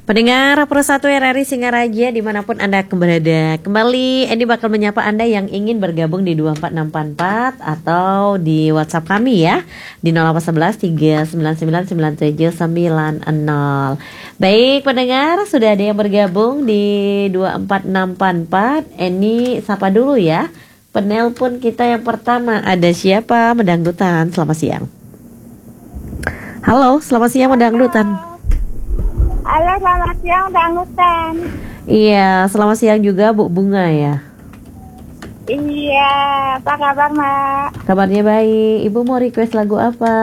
Pendengar Pro 1 RRI Singaraja dimanapun Anda berada, kembali Eni bakal menyapa Anda yang ingin bergabung di 24644 atau di WhatsApp kami ya di 0811 399 9790. Baik pendengar, sudah ada yang bergabung di 24644. Eni sapa dulu ya. Penelpon kita yang pertama, ada siapa? Mendangdutan, selamat siang. Halo, selamat siang Mendangdutan. Halo, selamat siang Dangdutan. Iya, selamat siang juga Bu Bunga ya. Iya, apa kabar Mak? Kabarnya baik. Ibu mau request lagu apa?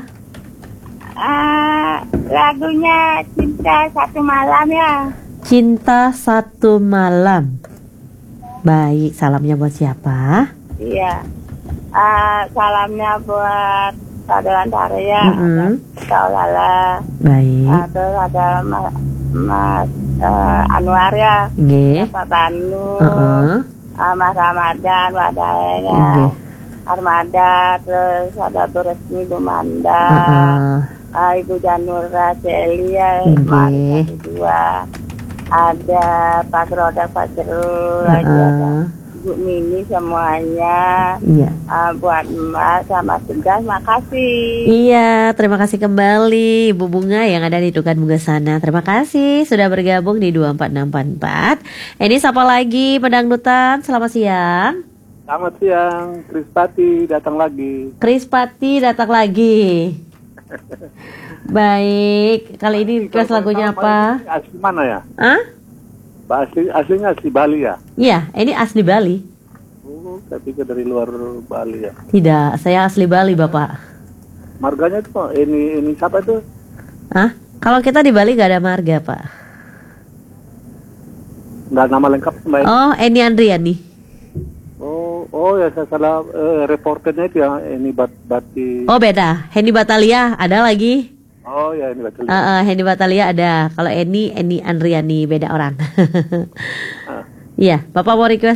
Lagunya Cinta Satu Malam ya. Cinta Satu Malam. Baik, salamnya buat siapa? Iya, salamnya buat Saudara Tarya, Lala. Baik. Terus ada Mas Anwar ya, Nggih. Pak Banu, Mas Ramadan, wadahnya Armada, terus ada Bu Resmi, Bu Manda, Ibu Janura Celia, Marisa Kedua, ada Pak Roda, Pak Jerul, ada Bu Mini semuanya. Iya. Buat Mbak sama Tugas, makasih. Iya, terima kasih kembali Bu Bunga yang ada di Tukan Bunga sana. Terima kasih sudah bergabung di 24644. Ini siapa lagi Pendangdutan? Selamat siang. Selamat siang, Krispati datang lagi. Krispati datang lagi. Baik, kali ini request lagunya apa? Asli mana ya? Hah? Aslinya asli Bali ya? Iya, ini asli Bali. Oh, saya pikir dari luar Bali ya. Tidak, saya asli Bali Bapak. Marganya itu ini siapa itu? Hah? Kalau kita di Bali gak ada marga Pak. Nggak nama lengkap Mbak? Oh, Eni Andriani. Oh ya saya salah, reporternya itu ya, ini Bati. Oh beda, Hendy Batalia ada lagi. Oh ya ini Bati. Hendy Batalia ada. Kalau Eni Andriani beda orang. Iya, Bapak mau request